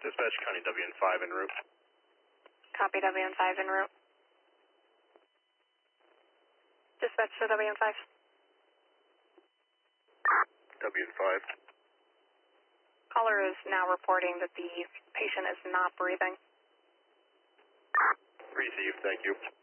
Dispatch County WN5 en route. Copy WN5 en route. Dispatch to WN5. WN5. Caller is now reporting that the patient is not breathing. Received, thank you.